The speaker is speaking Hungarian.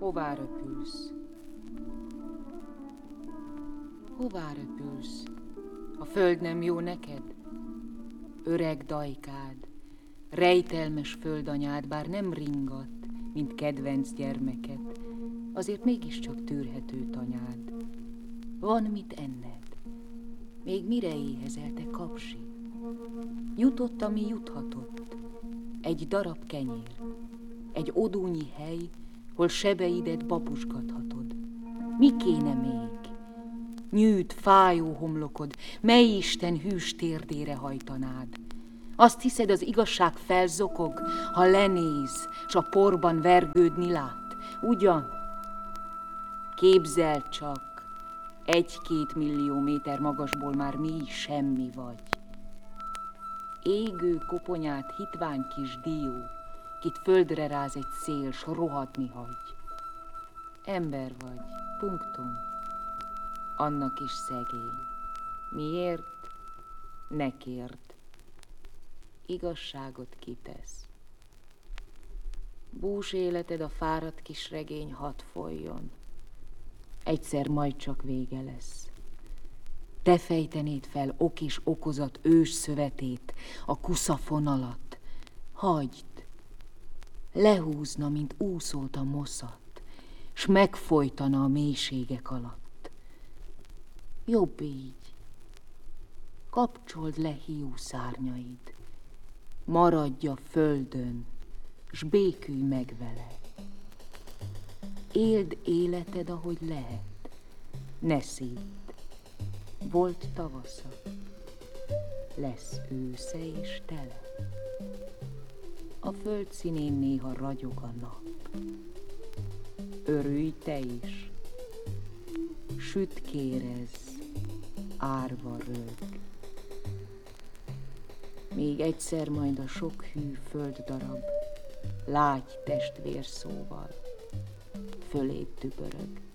Hová röpülsz? Hová röpülsz? A föld nem jó neked? Öreg dajkád, rejtelmes földanyád, bár nem ringat, mint kedvenc gyermeket, azért mégiscsak tűrhető tanyád. Van mit enned, még mire éhezelte, kapsi? Jutott, ami juthatott, egy darab kenyér, egy odúnyi hely, hol sebeidet babusgathatod. Mi kéne még? Nyűt, fájó homlokod, mely Isten hűs térdére hajtanád? Azt hiszed, az igazság felzokog, ha lenéz, s a porban vergődni lát? Ugyan? Képzeld csak, 1-2 millió méter magasból már mi semmi vagy. Égő koponyát hitvány kis dió, kit földre ráz egy szél, s rohadni hagy. Ember vagy, punktum. Annak is szegény. Miért? Ne kérd. Igazságot kitesz. Bús életed, a fáradt kis regény, hadd folyjon. Egyszer majd csak vége lesz. Te fejtenéd fel ok és okozat ős szövetét, a kusza fonalat. Hagyd! Lehúzna, mint úszót a moszat, s megfojtana a mélységek alatt. Jobb így. Kapcsold le hiú szárnyaid, maradj a földön, s békülj meg vele. Éld életed, ahogy lehet, ne szídd. Volt tavasza, lesz ősze és tele. A föld színén néha ragyog a nap. Örülj te is, sütkérez, árva rög. Még egyszer majd a sok hű földdarab, lágy testvérszóval, föléd dübörög.